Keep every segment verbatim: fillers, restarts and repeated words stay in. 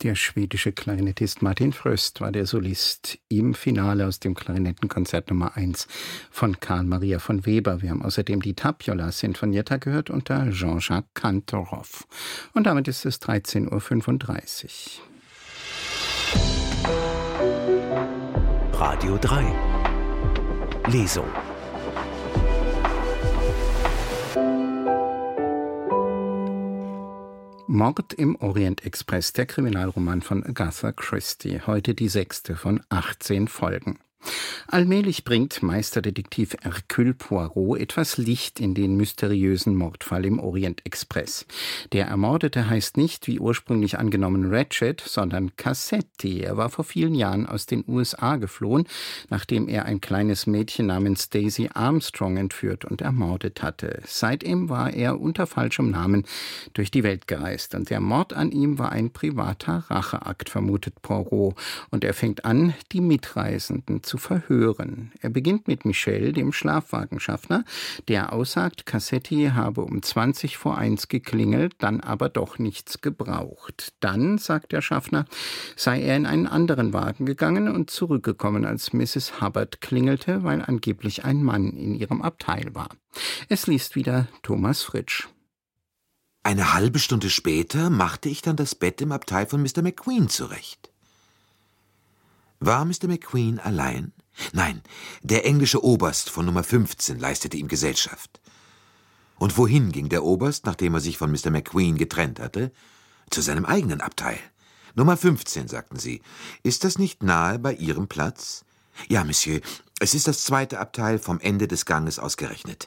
Der schwedische Klarinettist Martin Fröst war der Solist im Finale aus dem Klarinettenkonzert Nummer eins von Carl Maria von Weber. Wir haben außerdem die Tapiola Sinfonietta gehört unter Jean-Jacques Kantorov. Und damit ist es dreizehn Uhr fünfunddreißig. Radio drei Lesung. Mord im Orient Express, der Kriminalroman von Agatha Christie. Heute die sechste von achtzehn Folgen. Allmählich bringt Meisterdetektiv Hercule Poirot etwas Licht in den mysteriösen Mordfall im Orient Express. Der Ermordete heißt nicht, wie ursprünglich angenommen, Ratchet, sondern Cassetti. Er war vor vielen Jahren aus den U S A geflohen, nachdem er ein kleines Mädchen namens Daisy Armstrong entführt und ermordet hatte. Seitdem war er unter falschem Namen durch die Welt gereist. Und der Mord an ihm war ein privater Racheakt, vermutet Poirot. Und er fängt an, die Mitreisenden zu verhören. Er beginnt mit Michel, dem Schlafwagenschaffner, der aussagt, Cassetti habe um zwanzig vor eins geklingelt, dann aber doch nichts gebraucht. Dann, sagt der Schaffner, sei er in einen anderen Wagen gegangen und zurückgekommen, als Misses Hubbard klingelte, weil angeblich ein Mann in ihrem Abteil war. Es liest wieder Thomas Fritsch. Eine halbe Stunde später machte ich dann das Bett im Abteil von Mister McQueen zurecht. War Mister McQueen allein? Nein, der englische Oberst von Nummer fünfzehn leistete ihm Gesellschaft. Und wohin ging der Oberst, nachdem er sich von Mister McQueen getrennt hatte? Zu seinem eigenen Abteil. Nummer fünfzehn, sagten Sie. Ist das nicht nahe bei Ihrem Platz? Ja, Monsieur, es ist das zweite Abteil vom Ende des Ganges ausgerechnet.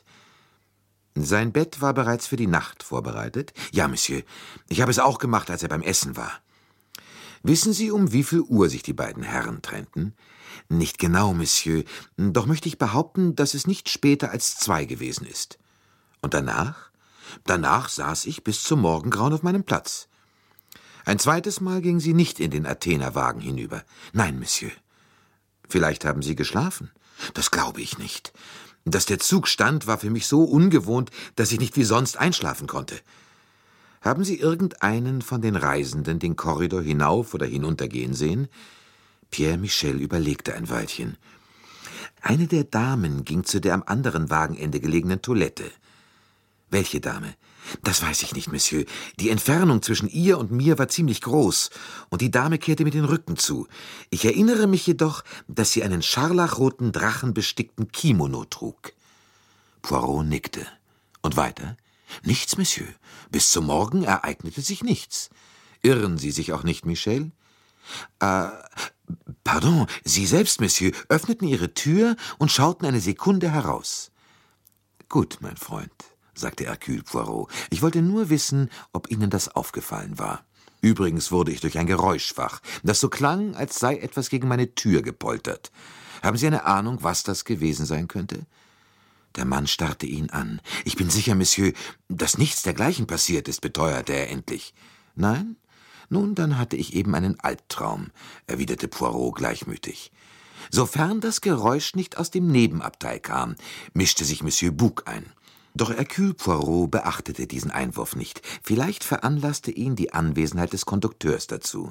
Sein Bett war bereits für die Nacht vorbereitet? Ja, Monsieur, ich habe es auch gemacht, als er beim Essen war. Wissen Sie, um wie viel Uhr sich die beiden Herren trennten? Nicht genau, Monsieur, doch möchte ich behaupten, dass es nicht später als zwei gewesen ist. Und danach? Danach saß ich bis zum Morgengrauen auf meinem Platz. Ein zweites Mal ging sie nicht in den Athenerwagen hinüber. Nein, Monsieur. Vielleicht haben Sie geschlafen? Das glaube ich nicht. Dass der Zug stand, war für mich so ungewohnt, dass ich nicht wie sonst einschlafen konnte. Haben Sie irgendeinen von den Reisenden den Korridor hinauf oder hinunter gehen sehen? Pierre Michel überlegte ein Weilchen. Eine der Damen ging zu der am anderen Wagenende gelegenen Toilette. Welche Dame? Das weiß ich nicht, Monsieur. Die Entfernung zwischen ihr und mir war ziemlich groß, und die Dame kehrte mit den Rücken zu. Ich erinnere mich jedoch, dass sie einen scharlachroten, drachenbestickten Kimono trug. Poirot nickte. Und weiter? Nichts, Monsieur. Bis zum Morgen ereignete sich nichts. Irren Sie sich auch nicht, Michel? Äh, pardon, Sie selbst, Monsieur, öffneten Ihre Tür und schauten eine Sekunde heraus. Gut, mein Freund, sagte Hercule Poirot. Ich wollte nur wissen, ob Ihnen das aufgefallen war. Übrigens wurde ich durch ein Geräusch wach, das so klang, als sei etwas gegen meine Tür gepoltert. Haben Sie eine Ahnung, was das gewesen sein könnte? Der Mann starrte ihn an. »Ich bin sicher, Monsieur, dass nichts dergleichen passiert ist«, beteuerte er endlich. »Nein? Nun, dann hatte ich eben einen Albtraum«, erwiderte Poirot gleichmütig. »Sofern das Geräusch nicht aus dem Nebenabteil kam«, mischte sich Monsieur Bouc ein. Doch Hercule Poirot beachtete diesen Einwurf nicht. Vielleicht veranlasste ihn die Anwesenheit des Kondukteurs dazu.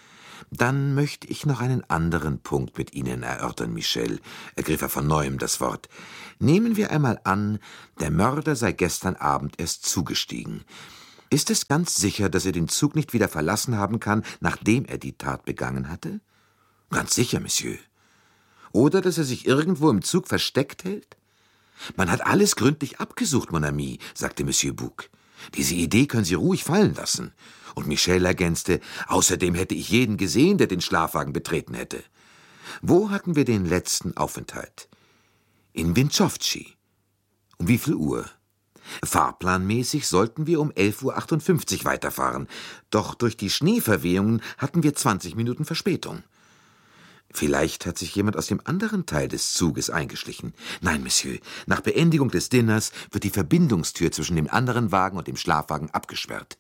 »Dann möchte ich noch einen anderen Punkt mit Ihnen erörtern, Michel«, ergriff er von Neuem das Wort. »Nehmen wir einmal an, der Mörder sei gestern Abend erst zugestiegen. Ist es ganz sicher, dass er den Zug nicht wieder verlassen haben kann, nachdem er die Tat begangen hatte?« »Ganz sicher, Monsieur.« »Oder dass er sich irgendwo im Zug versteckt hält?« »Man hat alles gründlich abgesucht, mon ami«, sagte Monsieur Bouc. »Diese Idee können Sie ruhig fallen lassen.« Und Michel ergänzte, »Außerdem hätte ich jeden gesehen, der den Schlafwagen betreten hätte.« »Wo hatten wir den letzten Aufenthalt?« »In Winchowschi.« »Um wie viel Uhr?« »Fahrplanmäßig sollten wir um elf Uhr achtundfünfzig weiterfahren, doch durch die Schneeverwehungen hatten wir zwanzig Minuten Verspätung.« »Vielleicht hat sich jemand aus dem anderen Teil des Zuges eingeschlichen.« »Nein, Monsieur, nach Beendigung des Dinners wird die Verbindungstür zwischen dem anderen Wagen und dem Schlafwagen abgesperrt.«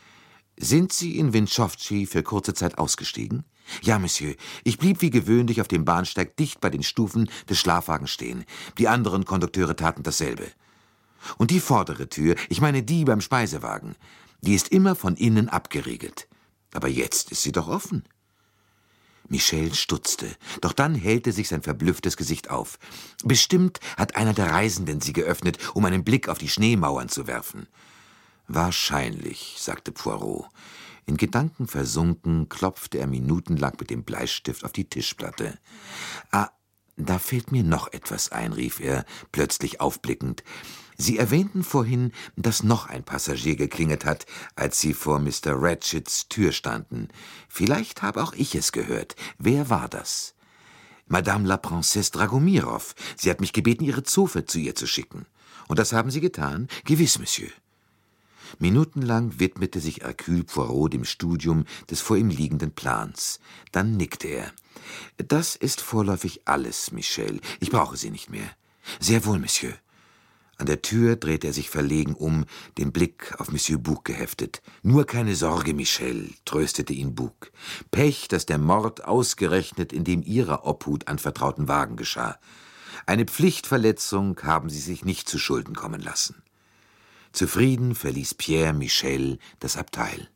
»Sind Sie in Winchowschi für kurze Zeit ausgestiegen?« »Ja, Monsieur, ich blieb wie gewöhnlich auf dem Bahnsteig dicht bei den Stufen des Schlafwagens stehen. Die anderen Kondukteure taten dasselbe.« »Und die vordere Tür, ich meine die beim Speisewagen, die ist immer von innen abgeriegelt.« Aber jetzt ist sie doch offen. Michel stutzte, doch dann hellte sich sein verblüfftes Gesicht auf. Bestimmt hat einer der Reisenden sie geöffnet, um einen Blick auf die Schneemauern zu werfen. Wahrscheinlich, sagte Poirot. In Gedanken versunken, klopfte er minutenlang mit dem Bleistift auf die Tischplatte. »Ah, da fällt mir noch etwas ein«, rief er, plötzlich aufblickend. »Sie erwähnten vorhin, dass noch ein Passagier geklingelt hat, als Sie vor Mister Ratchets Tür standen. Vielleicht habe auch ich es gehört. Wer war das?« »Madame la Princesse Dragomirov. Sie hat mich gebeten, Ihre Zofe zu ihr zu schicken.« »Und das haben Sie getan?« »Gewiss, Monsieur.« Minutenlang widmete sich Hercule Poirot dem Studium des vor ihm liegenden Plans. Dann nickte er. »Das ist vorläufig alles, Michel. Ich brauche Sie nicht mehr.« »Sehr wohl, Monsieur.« An der Tür drehte er sich verlegen um, den Blick auf Monsieur Bouc geheftet. »Nur keine Sorge, Michel«, tröstete ihn Bouc. »Pech, dass der Mord ausgerechnet in dem Ihrer Obhut anvertrauten Wagen geschah. Eine Pflichtverletzung haben Sie sich nicht zu Schulden kommen lassen.« Zufrieden verließ Pierre Michel das Abteil.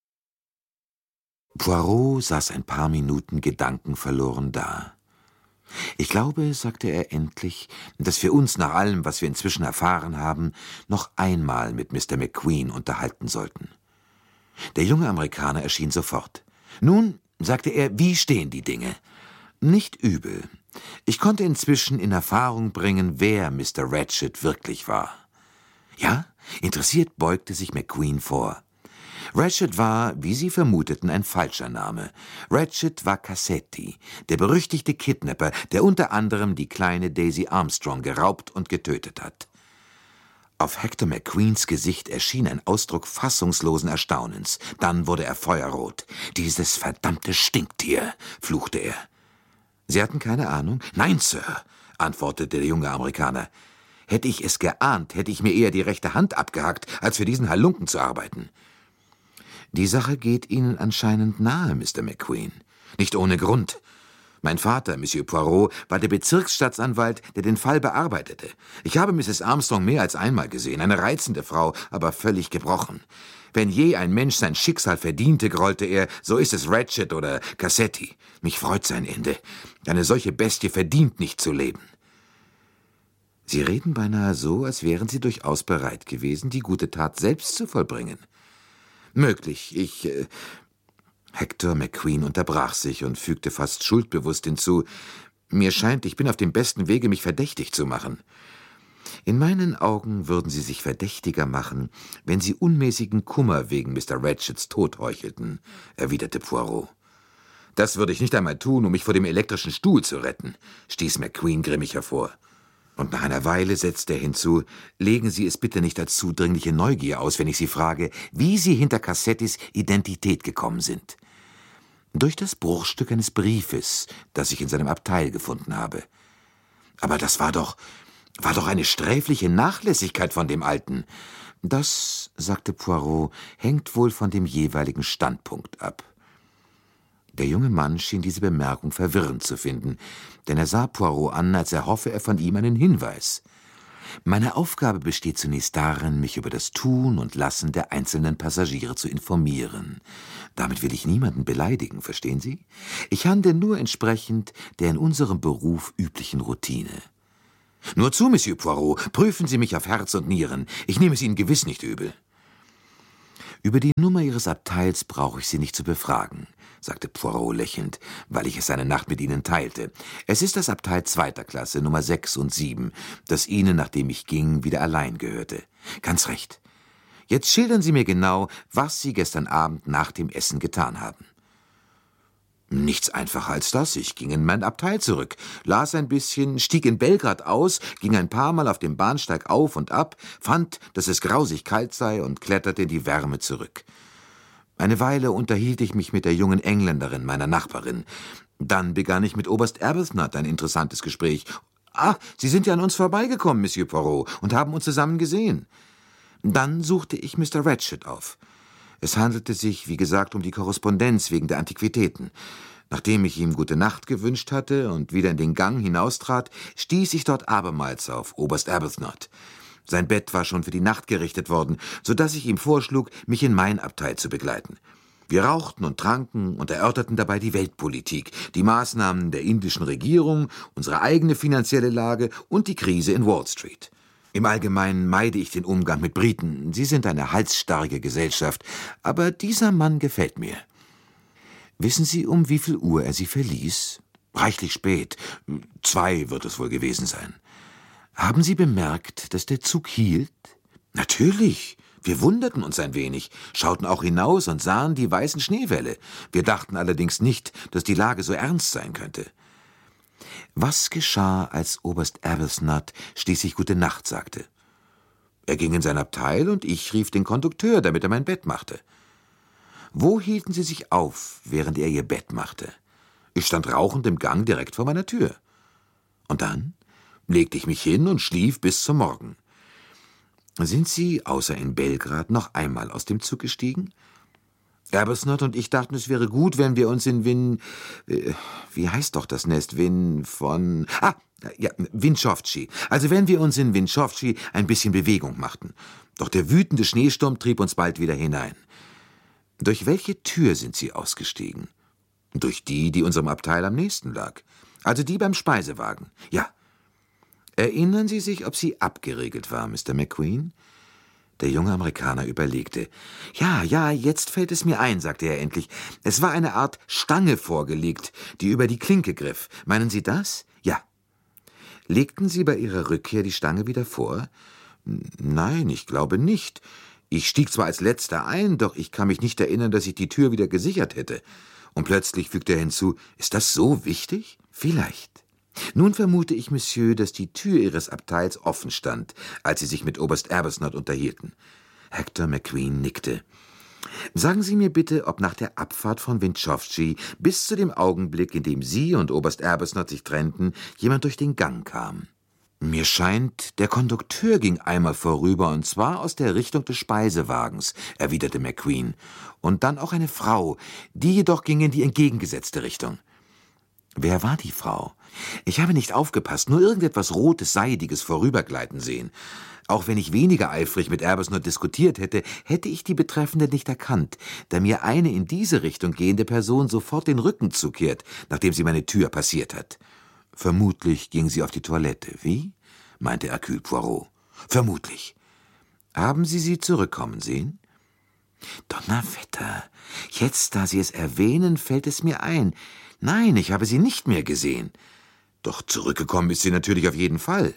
Poirot saß ein paar Minuten gedankenverloren da. »Ich glaube«, sagte er endlich, »dass wir uns nach allem, was wir inzwischen erfahren haben, noch einmal mit Mister McQueen unterhalten sollten.« Der junge Amerikaner erschien sofort. »Nun«, sagte er, »wie stehen die Dinge?« »Nicht übel. Ich konnte inzwischen in Erfahrung bringen, wer Mister Ratchet wirklich war.« »Ja?« Interessiert beugte sich McQueen vor. Ratchet war, wie Sie vermuteten, ein falscher Name. Ratchet war Cassetti, der berüchtigte Kidnapper, der unter anderem die kleine Daisy Armstrong geraubt und getötet hat. Auf Hector McQueens Gesicht erschien ein Ausdruck fassungslosen Erstaunens. Dann wurde er feuerrot. »Dieses verdammte Stinktier«, fluchte er. »Sie hatten keine Ahnung?« »Nein, Sir«, antwortete der junge Amerikaner. »Hätte ich es geahnt, hätte ich mir eher die rechte Hand abgehackt, als für diesen Halunken zu arbeiten.« »Die Sache geht Ihnen anscheinend nahe, Mister McQueen.« »Nicht ohne Grund. Mein Vater, Monsieur Poirot, war der Bezirksstaatsanwalt, der den Fall bearbeitete. Ich habe Misses Armstrong mehr als einmal gesehen, eine reizende Frau, aber völlig gebrochen. Wenn je ein Mensch sein Schicksal verdiente, grollte er, so ist es Ratchet oder Cassetti. Mich freut sein Ende. Eine solche Bestie verdient nicht zu leben.« »Sie reden beinahe so, als wären Sie durchaus bereit gewesen, die gute Tat selbst zu vollbringen.« »Möglich, ich...« Äh Hector McQueen unterbrach sich und fügte fast schuldbewusst hinzu, »Mir scheint, ich bin auf dem besten Wege, mich verdächtig zu machen.« »In meinen Augen würden Sie sich verdächtiger machen, wenn Sie unmäßigen Kummer wegen Mister Ratchets Tod heuchelten«, erwiderte Poirot. »Das würde ich nicht einmal tun, um mich vor dem elektrischen Stuhl zu retten«, stieß McQueen grimmig hervor. Und nach einer Weile setzte er hinzu, »Legen Sie es bitte nicht als zudringliche Neugier aus, wenn ich Sie frage, wie Sie hinter Cassettis Identität gekommen sind.« »Durch das Bruchstück eines Briefes, das ich in seinem Abteil gefunden habe.« »Aber das war doch, war doch eine sträfliche Nachlässigkeit von dem Alten.« »Das«, sagte Poirot, »hängt wohl von dem jeweiligen Standpunkt ab.« Der junge Mann schien diese Bemerkung verwirrend zu finden, denn er sah Poirot an, als erhoffe er von ihm einen Hinweis. »Meine Aufgabe besteht zunächst darin, mich über das Tun und Lassen der einzelnen Passagiere zu informieren. Damit will ich niemanden beleidigen, verstehen Sie? Ich handle nur entsprechend der in unserem Beruf üblichen Routine.« »Nur zu, Monsieur Poirot, prüfen Sie mich auf Herz und Nieren. Ich nehme es Ihnen gewiss nicht übel.« »Über die Nummer Ihres Abteils brauche ich Sie nicht zu befragen«, sagte Poirot lächelnd, weil ich es eine Nacht mit Ihnen teilte. »Es ist das Abteil zweiter Klasse, Nummer sechs und sieben, das Ihnen, nachdem ich ging, wieder allein gehörte.« »Ganz recht. Jetzt schildern Sie mir genau, was Sie gestern Abend nach dem Essen getan haben.« »Nichts einfacher als das. Ich ging in mein Abteil zurück, las ein bisschen, stieg in Belgrad aus, ging ein paar Mal auf dem Bahnsteig auf und ab, fand, dass es grausig kalt sei und kletterte in die Wärme zurück. Eine Weile unterhielt ich mich mit der jungen Engländerin, meiner Nachbarin. Dann begann ich mit Oberst Arbuthnot ein interessantes Gespräch. »Ah, Sie sind ja an uns vorbeigekommen, Monsieur Poirot, und haben uns zusammen gesehen.« Dann suchte ich Mister Ratchet auf. Es handelte sich, wie gesagt, um die Korrespondenz wegen der Antiquitäten. Nachdem ich ihm gute Nacht gewünscht hatte und wieder in den Gang hinaustrat, stieß ich dort abermals auf Oberst Arbuthnot. Sein Bett war schon für die Nacht gerichtet worden, so dass ich ihm vorschlug, mich in mein Abteil zu begleiten. Wir rauchten und tranken und erörterten dabei die Weltpolitik, die Maßnahmen der indischen Regierung, unsere eigene finanzielle Lage und die Krise in Wall Street. Im Allgemeinen meide ich den Umgang mit Briten. Sie sind eine halsstarrige Gesellschaft, aber dieser Mann gefällt mir. Wissen Sie, um wie viel Uhr er Sie verließ? Reichlich spät. Zwei wird es wohl gewesen sein. Haben Sie bemerkt, dass der Zug hielt? Natürlich. Wir wunderten uns ein wenig, schauten auch hinaus und sahen die weißen Schneewälle. Wir dachten allerdings nicht, dass die Lage so ernst sein könnte. Was geschah, als Oberst Arbuthnot schließlich Gute Nacht sagte? Er ging in sein Abteil und ich rief den Kondukteur, damit er mein Bett machte. Wo hielten Sie sich auf, während er Ihr Bett machte? Ich stand rauchend im Gang direkt vor meiner Tür. Und dann legte ich mich hin und schlief bis zum Morgen. Sind Sie, außer in Belgrad, noch einmal aus dem Zug gestiegen? Arbuthnot und ich dachten, es wäre gut, wenn wir uns in Win... Äh, wie heißt doch das Nest? Win von... Ah, ja, Winchowschi. Also wenn wir uns in Winchowschi ein bisschen Bewegung machten. Doch der wütende Schneesturm trieb uns bald wieder hinein. Durch welche Tür sind Sie ausgestiegen? Durch die, die unserem Abteil am nächsten lag. Also die beim Speisewagen. Ja. Erinnern Sie sich, ob sie abgeriegelt war, Mister McQueen? Der junge Amerikaner überlegte. Ja, ja, jetzt fällt es mir ein, sagte er endlich. Es war eine Art Stange vorgelegt, die über die Klinke griff. Meinen Sie das? Ja. Legten Sie bei Ihrer Rückkehr die Stange wieder vor? Nein, ich glaube nicht. Ich stieg zwar als Letzter ein, doch ich kann mich nicht erinnern, dass ich die Tür wieder gesichert hätte. Und plötzlich fügte er hinzu, ist das so wichtig? Vielleicht. Nun vermute ich, Monsieur, dass die Tür Ihres Abteils offen stand, als Sie sich mit Oberst Arbuthnot unterhielten. Hector McQueen nickte. Sagen Sie mir bitte, ob nach der Abfahrt von Winchowschi bis zu dem Augenblick, in dem Sie und Oberst Arbuthnot sich trennten, jemand durch den Gang kam. Mir scheint, der Kondukteur ging einmal vorüber, und zwar aus der Richtung des Speisewagens, erwiderte McQueen. Und dann auch eine Frau, die jedoch ging in die entgegengesetzte Richtung. Wer war die Frau? Ich habe nicht aufgepasst, nur irgendetwas Rotes, Seidiges vorübergleiten sehen. Auch wenn ich weniger eifrig mit Arbuthnot diskutiert hätte, hätte ich die Betreffende nicht erkannt, da mir eine in diese Richtung gehende Person sofort den Rücken zukehrt, nachdem sie meine Tür passiert hat. Vermutlich ging sie auf die Toilette. Wie? Meinte Hercule Poirot. Vermutlich. Haben Sie sie zurückkommen sehen? Donnerwetter, jetzt, da Sie es erwähnen, fällt es mir ein. Nein, ich habe sie nicht mehr gesehen. Doch zurückgekommen ist sie natürlich auf jeden Fall.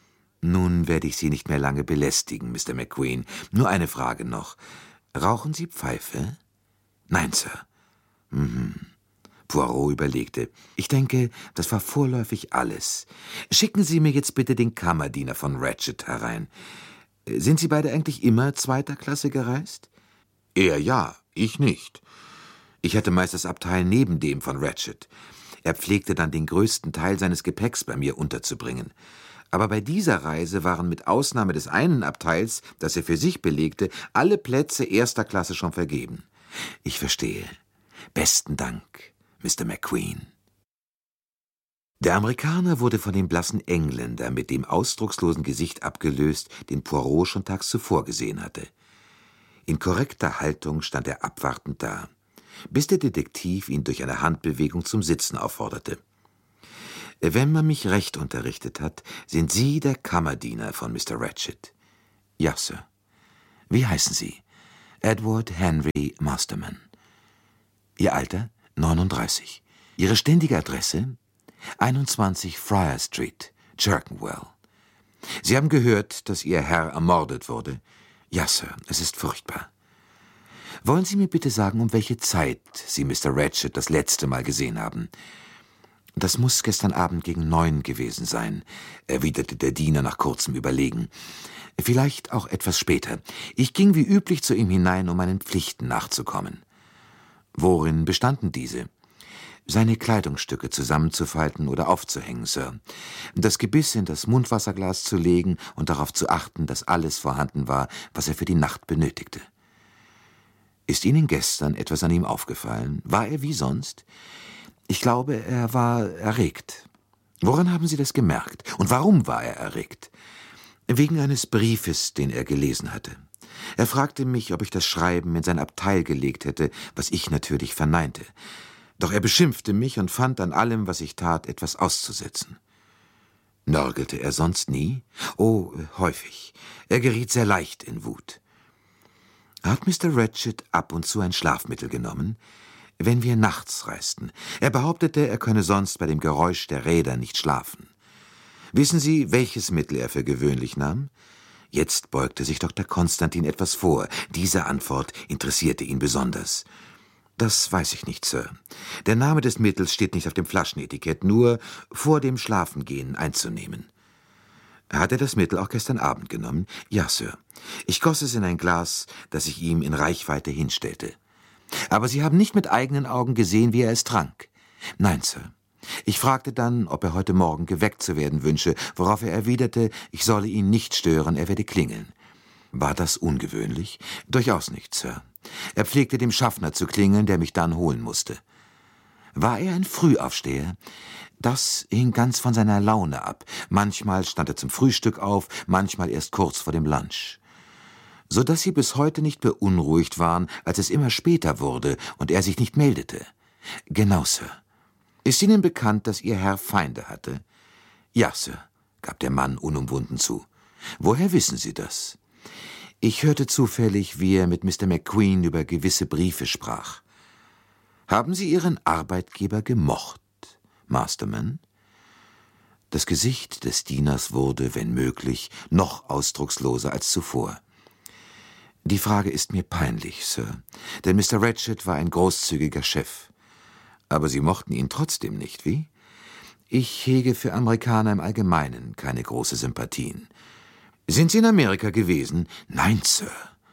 Nun werde ich Sie nicht mehr lange belästigen, Mister McQueen. Nur eine Frage noch. Rauchen Sie Pfeife? Nein, Sir. Mhm. Poirot überlegte. Ich denke, das war vorläufig alles. Schicken Sie mir jetzt bitte den Kammerdiener von Ratchet herein. Sind Sie beide eigentlich immer zweiter Klasse gereist? Er ja, ich nicht. Ich hatte meist das Abteil neben dem von Ratchet. Er pflegte dann den größten Teil seines Gepäcks bei mir unterzubringen. Aber bei dieser Reise waren mit Ausnahme des einen Abteils, das er für sich belegte, alle Plätze erster Klasse schon vergeben. Ich verstehe. Besten Dank, Mister McQueen. Der Amerikaner wurde von dem blassen Engländer mit dem ausdruckslosen Gesicht abgelöst, den Poirot schon tags zuvor gesehen hatte. In korrekter Haltung stand er abwartend da, bis der Detektiv ihn durch eine Handbewegung zum Sitzen aufforderte. »Wenn man mich recht unterrichtet hat, sind Sie der Kammerdiener von Mister Ratchet?« »Ja, Sir.« »Wie heißen Sie?« »Edward Henry Masterman.« »Ihr Alter?« »neununddreißig.« »Ihre ständige Adresse?« einundzwanzig Friar Street, Clerkenwell.« »Sie haben gehört, dass Ihr Herr ermordet wurde?« »Ja, Sir, es ist furchtbar.« »Wollen Sie mir bitte sagen, um welche Zeit Sie Mister Ratchet das letzte Mal gesehen haben?« »Das muss gestern Abend gegen neun gewesen sein«, erwiderte der Diener nach kurzem Überlegen. »Vielleicht auch etwas später. Ich ging wie üblich zu ihm hinein, um meinen Pflichten nachzukommen.« »Worin bestanden diese?« »Seine Kleidungsstücke zusammenzufalten oder aufzuhängen, Sir. Das Gebiss in das Mundwasserglas zu legen und darauf zu achten, dass alles vorhanden war, was er für die Nacht benötigte.« »Ist Ihnen gestern etwas an ihm aufgefallen? War er wie sonst?« »Ich glaube, er war erregt.« »Woran haben Sie das gemerkt? Und warum war er erregt?« »Wegen eines Briefes, den er gelesen hatte. Er fragte mich, ob ich das Schreiben in sein Abteil gelegt hätte, was ich natürlich verneinte. Doch er beschimpfte mich und fand an allem, was ich tat, etwas auszusetzen. Nörgelte er sonst nie? Oh, häufig. Er geriet sehr leicht in Wut. Hat Mister Ratchet ab und zu ein Schlafmittel genommen? Wenn wir nachts reisten. Er behauptete, er könne sonst bei dem Geräusch der Räder nicht schlafen. Wissen Sie, welches Mittel er für gewöhnlich nahm? Jetzt beugte sich Doktor Konstantin etwas vor. Diese Antwort interessierte ihn besonders. Das weiß ich nicht, Sir. Der Name des Mittels steht nicht auf dem Flaschenetikett, nur vor dem Schlafengehen einzunehmen. Hat er das Mittel auch gestern Abend genommen? Ja, Sir. Ich goss es in ein Glas, das ich ihm in Reichweite hinstellte. Aber Sie haben nicht mit eigenen Augen gesehen, wie er es trank? Nein, Sir. Ich fragte dann, ob er heute Morgen geweckt zu werden wünsche, worauf er erwiderte, ich solle ihn nicht stören, er werde klingeln. War das ungewöhnlich? Durchaus nicht, Sir. Er pflegte dem Schaffner zu klingeln, der mich dann holen musste. War er ein Frühaufsteher? Das hing ganz von seiner Laune ab. Manchmal stand er zum Frühstück auf, manchmal erst kurz vor dem Lunch. So dass Sie bis heute nicht beunruhigt waren, als es immer später wurde und er sich nicht meldete. Genau, Sir. Ist Ihnen bekannt, dass Ihr Herr Feinde hatte? Ja, Sir, gab der Mann unumwunden zu. Woher wissen Sie das? Ich hörte zufällig, wie er mit Mister McQueen über gewisse Briefe sprach. Haben Sie Ihren Arbeitgeber gemocht, Masterman? Das Gesicht des Dieners wurde, wenn möglich, noch ausdrucksloser als zuvor. Die Frage ist mir peinlich, Sir, denn Mister Ratchet war ein großzügiger Chef. Aber Sie mochten ihn trotzdem nicht, wie? Ich hege für Amerikaner im Allgemeinen keine große Sympathien. Sind Sie in Amerika gewesen? Nein, Sir.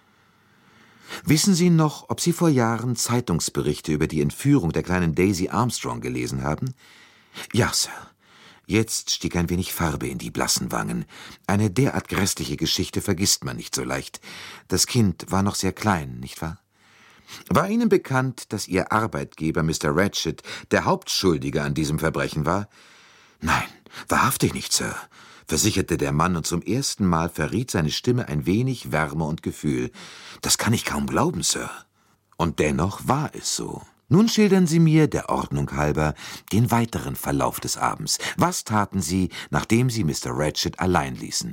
Wissen Sie noch, ob Sie vor Jahren Zeitungsberichte über die Entführung der kleinen Daisy Armstrong gelesen haben? Ja, Sir. Jetzt stieg ein wenig Farbe in die blassen Wangen. Eine derart grässliche Geschichte vergisst man nicht so leicht. Das Kind war noch sehr klein, nicht wahr? War Ihnen bekannt, dass Ihr Arbeitgeber Mister Ratchet der Hauptschuldige an diesem Verbrechen war? Nein, wahrhaftig nicht, Sir, versicherte der Mann, und zum ersten Mal verriet seine Stimme ein wenig Wärme und Gefühl. Das kann ich kaum glauben, Sir. Und dennoch war es so. Nun schildern Sie mir, der Ordnung halber, den weiteren Verlauf des Abends. Was taten Sie, nachdem Sie Mister Ratchet allein ließen?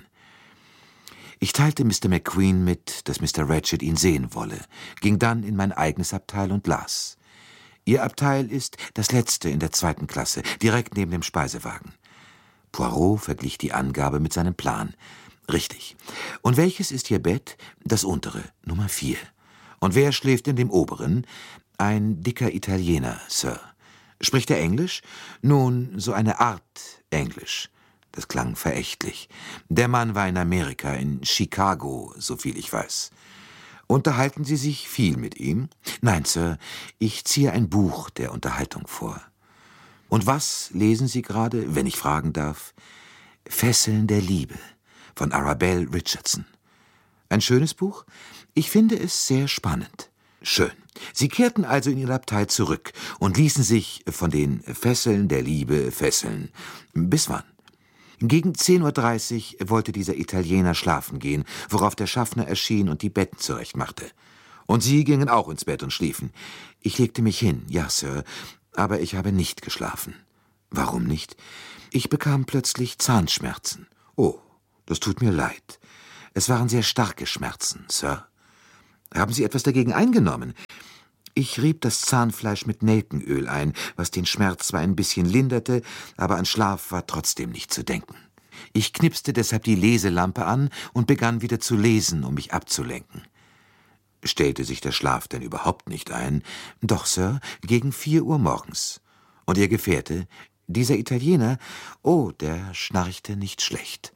Ich teilte Mister McQueen mit, dass Mister Ratchet ihn sehen wolle, ging dann in mein eigenes Abteil und las. Ihr Abteil ist das letzte in der zweiten Klasse, direkt neben dem Speisewagen. Poirot verglich die Angabe mit seinem Plan. Richtig. Und welches ist Ihr Bett? Das untere, Nummer vier. Und wer schläft in dem oberen? Ein dicker Italiener, Sir. Spricht er Englisch? Nun, so eine Art Englisch. Das klang verächtlich. Der Mann war in Amerika, in Chicago, soviel ich weiß. Unterhalten Sie sich viel mit ihm? Nein, Sir, ich ziehe ein Buch der Unterhaltung vor. Und was lesen Sie gerade, wenn ich fragen darf? Fesseln der Liebe von Arabelle Richardson. Ein schönes Buch? Ich finde es sehr spannend. Schön. Sie kehrten also in Ihr Abteil zurück und ließen sich von den Fesseln der Liebe fesseln. Bis wann? Gegen zehn Uhr dreißig wollte dieser Italiener schlafen gehen, worauf der Schaffner erschien und die Betten zurechtmachte. Und Sie gingen auch ins Bett und schliefen. Ich legte mich hin, ja, Sir, aber ich habe nicht geschlafen. Warum nicht? Ich bekam plötzlich Zahnschmerzen. Oh, das tut mir leid. Es waren sehr starke Schmerzen, Sir. Haben Sie etwas dagegen eingenommen? Ich rieb das Zahnfleisch mit Nelkenöl ein, was den Schmerz zwar ein bisschen linderte, aber an Schlaf war trotzdem nicht zu denken. Ich knipste deshalb die Leselampe an und begann wieder zu lesen, um mich abzulenken. Stellte sich der Schlaf denn überhaupt nicht ein? Doch, Sir, gegen vier Uhr morgens. Und Ihr Gefährte, dieser Italiener, oh, der schnarchte nicht schlecht.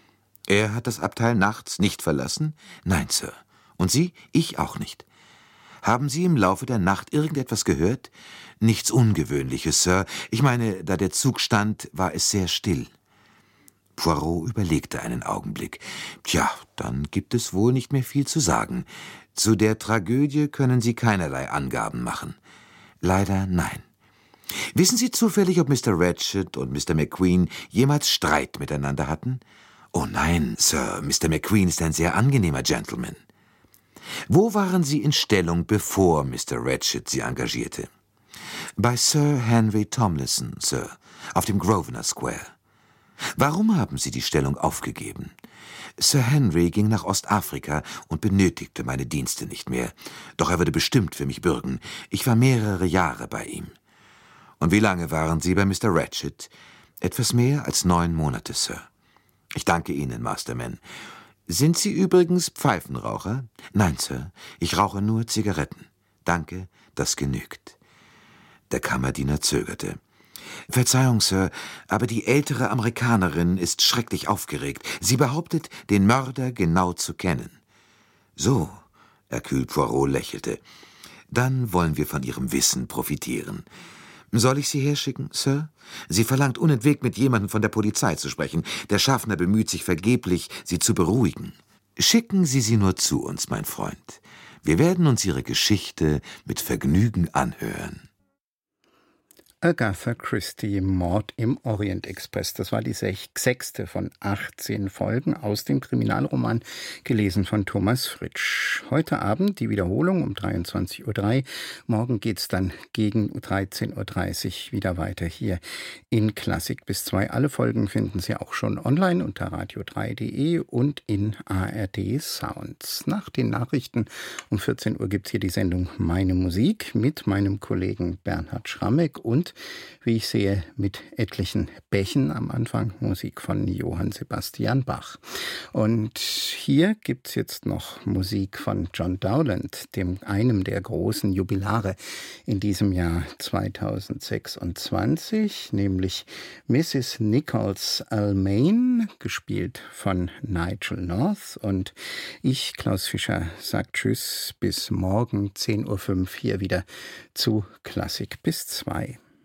Er hat das Abteil nachts nicht verlassen? Nein, Sir. Und Sie? Ich auch nicht. Haben Sie im Laufe der Nacht irgendetwas gehört? Nichts Ungewöhnliches, Sir. Ich meine, da der Zug stand, war es sehr still. Poirot überlegte einen Augenblick. Tja, dann gibt es wohl nicht mehr viel zu sagen. Zu der Tragödie können Sie keinerlei Angaben machen. Leider nein. Wissen Sie zufällig, ob Mister Ratchet und Mister McQueen jemals Streit miteinander hatten? Oh nein, Sir, Mister McQueen ist ein sehr angenehmer Gentleman. Wo waren Sie in Stellung, bevor Mister Ratchet Sie engagierte? Bei Sir Henry Tomlinson, Sir, auf dem Grosvenor Square. Warum haben Sie die Stellung aufgegeben? Sir Henry ging nach Ostafrika und benötigte meine Dienste nicht mehr. Doch er würde bestimmt für mich bürgen. Ich war mehrere Jahre bei ihm. Und wie lange waren Sie bei Mister Ratchet? Etwas mehr als neun Monate, Sir. Ich danke Ihnen, Masterman. Sind Sie übrigens Pfeifenraucher? Nein, Sir, ich rauche nur Zigaretten. Danke, das genügt. Der Kammerdiener zögerte. Verzeihung, Sir, aber die ältere Amerikanerin ist schrecklich aufgeregt. Sie behauptet, den Mörder genau zu kennen. So, Hercule Poirot lächelte. Dann wollen wir von Ihrem Wissen profitieren. Soll ich Sie herschicken, Sir? Sie verlangt unentwegt, mit jemandem von der Polizei zu sprechen. Der Schaffner bemüht sich vergeblich, Sie zu beruhigen. Schicken Sie sie nur zu uns, mein Freund. Wir werden uns Ihre Geschichte mit Vergnügen anhören. Agatha Christie, Mord im Orient Express. Das war die sechste von achtzehn Folgen aus dem Kriminalroman, gelesen von Thomas Fritsch. Heute Abend die Wiederholung um dreiundzwanzig Uhr drei. Morgen geht's dann gegen dreizehn Uhr dreißig wieder weiter hier in Klassik bis zwei. Alle Folgen finden Sie auch schon online unter radio drei punkt de und in A R D Sounds. Nach den Nachrichten um vierzehn Uhr gibt's hier die Sendung Meine Musik mit meinem Kollegen Bernhard Schrammeck und, wie ich sehe, mit etlichen Bächen am Anfang Musik von Johann Sebastian Bach. Und hier gibt's jetzt noch Musik von John Dowland, dem einem der großen Jubilare in diesem Jahr zweitausendsechsundzwanzig, nämlich Missus Nichols Almain, gespielt von Nigel North. Und ich, Klaus Fischer, sag Tschüss, bis morgen zehn Uhr fünf hier wieder zu Klassik bis zwei.